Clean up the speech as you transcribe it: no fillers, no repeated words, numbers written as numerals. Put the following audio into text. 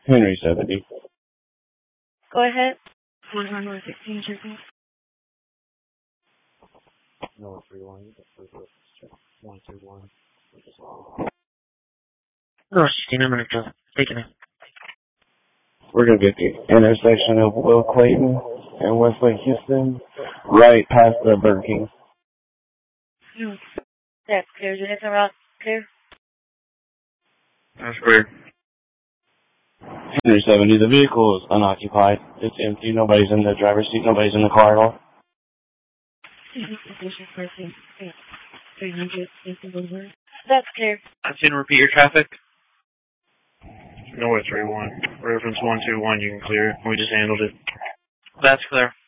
Henry 70. Go ahead. 116, Chicken. No, 31. 121. No, 16, I'm going to take it. We're going to get the intersection of Will Clayton and Westlake Houston, right past the Burger King. That's clear. Is anything else clear? That's clear. Henry 70, the vehicle is unoccupied. It's empty. Nobody's in the driver's seat. Nobody's in the car at all. 300. That's clear. I've seen repeat your traffic. No, 31. Reference 121, you can clear. We just handled it. That's clear.